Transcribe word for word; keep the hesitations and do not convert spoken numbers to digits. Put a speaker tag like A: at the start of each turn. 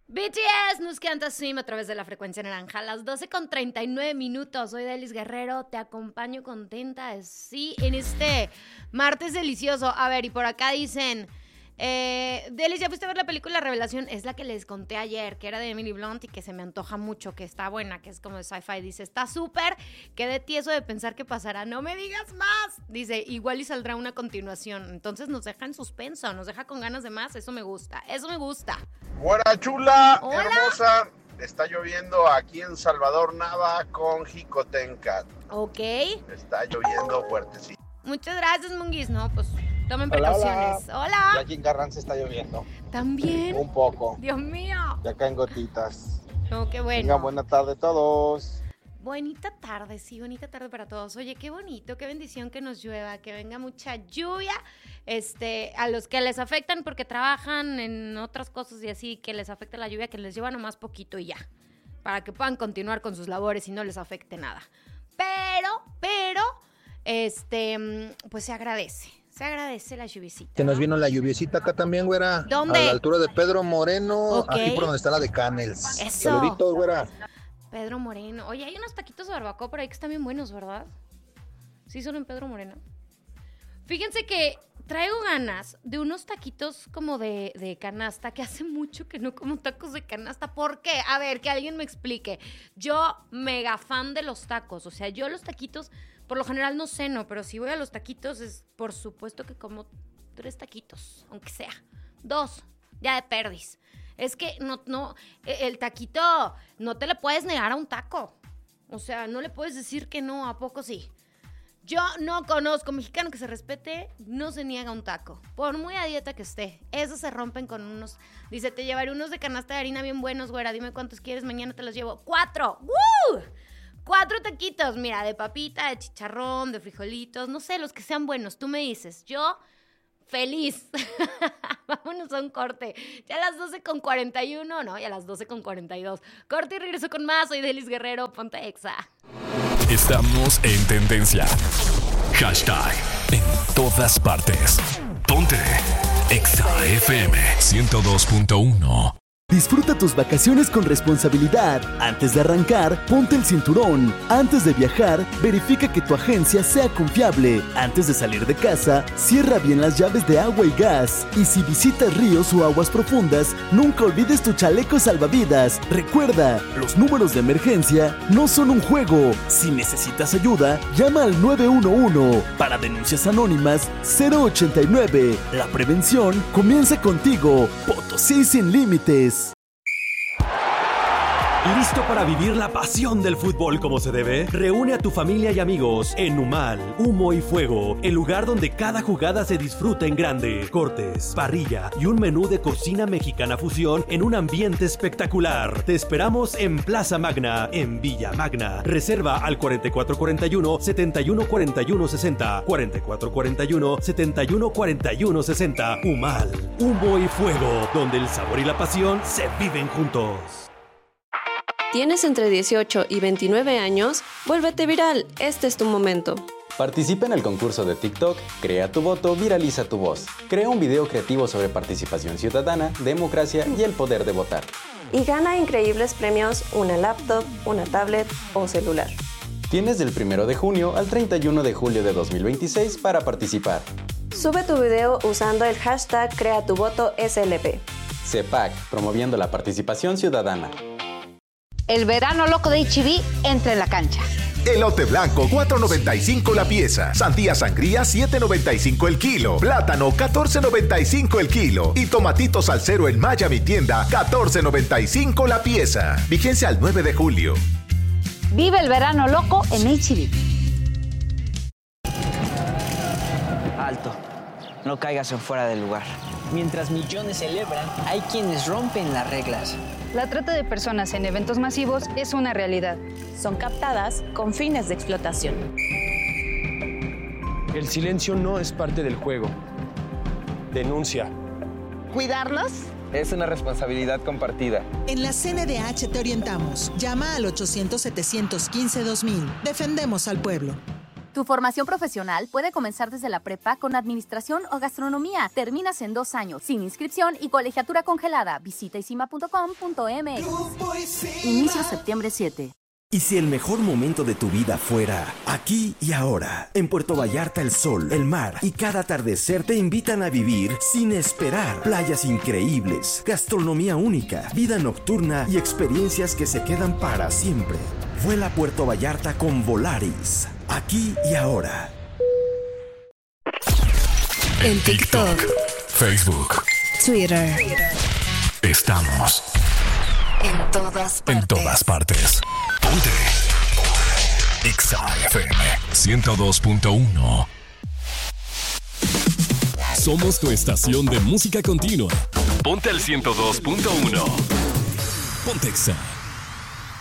A: B T S nos canta Swim a través de la frecuencia naranja a las doce con treinta y nueve minutos. Soy Delis Guerrero, te acompaño contenta, sí, en este martes delicioso. A ver, y por acá dicen, eh, Delis, ¿ya fuiste a ver la película Revelación? Es la que les conté ayer, que era de Emily Blunt y que se me antoja mucho, que está buena, que es como de sci-fi. Dice, está súper, quedé tieso de pensar que pasará. No me digas más. Dice, igual y saldrá una continuación. Entonces nos deja en suspenso, nos deja con ganas de más. Eso me gusta, eso me gusta.
B: Buena chula,
A: Hola.
B: Hermosa. Está lloviendo aquí en Salvador Nava con Jicotencat.
A: Ok.
B: Está lloviendo fuertecito.
A: Muchas gracias, Munguis. No, pues tomen
C: Hola,
A: precauciones.
C: hola.
A: Hola.
C: Ya aquí en Carranza está lloviendo.
A: ¿También?
C: Un poco.
A: Dios mío.
C: Ya caen gotitas.
A: No, qué bueno.
C: Tengan buena tarde todos.
A: Bonita tarde, sí, bonita tarde para todos. Oye, qué bonito, qué bendición que nos llueva, que venga mucha lluvia. Este, a los que les afectan porque trabajan en otras cosas y así, que les afecta la lluvia, que les lleva nomás poquito y ya. Para que puedan continuar con sus labores y no les afecte nada. Pero, pero, este, pues se agradece. Se agradece la lluviecita.
D: Que nos vino la lluviecita acá también, güera.
A: ¿Dónde?
D: A la altura de Pedro Moreno,
A: Ok.
D: aquí por donde está la de Canels.
A: Eso.
D: Saluditos, güera.
A: Pedro Moreno. Oye, hay unos taquitos de barbacoa por ahí que están bien buenos, ¿verdad? ¿Sí son en Pedro Moreno? Fíjense que traigo ganas de unos taquitos como de, de canasta, que hace mucho que no como tacos de canasta. ¿Por qué? A ver, que alguien me explique. Yo, mega fan de los tacos. O sea, yo los taquitos, por lo general no ceno, pero si voy a los taquitos, es por supuesto que como tres taquitos, aunque sea. Dos, ya de perdis. Es que no, no, el taquito, no te le puedes negar a un taco. O sea, no le puedes decir que no, ¿a poco sí? Yo no conozco mexicano que se respete, no se niega a un taco. Por muy a dieta que esté. Esos se rompen con unos. Dice, te llevaré unos de canasta de harina bien buenos, güera. Dime cuántos quieres, mañana te los llevo. ¡Cuatro! ¡Woo! Cuatro taquitos, mira, de papita, de chicharrón, de frijolitos. No sé, los que sean buenos. Tú me dices, yo... feliz. Vámonos a un corte. Ya a las doce con cuarenta y uno, no, ya a las doce con cuarenta y dos. Corte y regreso con más. Soy Delis Guerrero, ponte Exa.
E: Estamos en tendencia. Hashtag en todas partes. Ponte Exa F M ciento dos punto uno.
F: Disfruta tus vacaciones con responsabilidad. Antes de arrancar, ponte el cinturón. Antes de viajar, verifica que tu agencia sea confiable. Antes de salir de casa, cierra bien las llaves de agua y gas. Y si visitas ríos o aguas profundas, nunca olvides tu chaleco salvavidas. Recuerda, los números de emergencia no son un juego. Si necesitas ayuda, llama al nueve uno uno. Para denuncias anónimas, cero ochenta y nueve. La prevención comienza contigo. Potosí sin límites.
G: ¿Listo para vivir la pasión del fútbol como se debe? Reúne a tu familia y amigos en Humal, Humo y Fuego, el lugar donde cada jugada se disfruta en grande. Cortes, parrilla y un menú de cocina mexicana fusión en un ambiente espectacular. Te esperamos en Plaza Magna, en Villa Magna. Reserva al cuarenta y cuatro cuarenta y uno, setenta y uno cuarenta y uno sesenta. cuarenta y cuatro cuarenta y uno, setenta y uno cuarenta y uno sesenta. Humal, Humo y Fuego, donde el sabor y la pasión se viven juntos.
H: ¿Tienes entre dieciocho y veintinueve años? Vuélvete viral, este es tu momento.
I: Participa en el concurso de TikTok, Crea tu voto, viraliza tu voz. Crea un video creativo sobre participación ciudadana, democracia y el poder de votar.
H: Y gana increíbles premios, una laptop, una tablet o celular.
I: Tienes del primero de junio al treinta y uno de julio de dos mil veintiséis para participar.
H: Sube tu video usando el hashtag Crea tu voto S L P.
I: C E P A C, promoviendo la participación ciudadana.
J: El verano loco de H E B entra en la cancha.
K: Elote blanco, cuatro noventa y cinco la pieza. Sandía sangría, siete noventa y cinco el kilo. Plátano, catorce noventa y cinco el kilo. Y tomatito salsero en Maya Mi Tienda, catorce noventa y cinco la pieza. Vigencia al nueve de julio.
J: Vive el verano loco en H E B.
L: Alto. No caigas en fuera del lugar. Mientras millones celebran, hay quienes rompen las reglas.
M: La trata de personas en eventos masivos es una realidad.
N: Son captadas con fines de explotación.
O: El silencio no es parte del juego. Denuncia.
P: ¿Cuidarnos?
Q: Es una responsabilidad compartida.
R: En la C N D H te orientamos. Llama al ochocientos, setecientos quince, dos mil. Defendemos al pueblo.
P: Tu formación profesional puede comenzar desde la prepa con administración o gastronomía. Terminas en dos años, sin inscripción y colegiatura congelada. Visita isima punto com punto m x. Inicio septiembre siete.
R: ¿Y si el mejor momento de tu vida fuera aquí y ahora? En Puerto Vallarta el sol, el mar y cada atardecer te invitan a vivir sin esperar. Playas increíbles, gastronomía única, vida nocturna y experiencias que se quedan para siempre. Vuela a Puerto Vallarta con Volaris. Aquí y ahora.
E: En TikTok, Facebook,
S: Twitter.
E: Estamos
S: En todas partes.
E: en todas partes. Ponte Exa F M ciento dos punto uno. Somos tu estación de música continua. Ponte el ciento dos punto uno. Ponte Exa.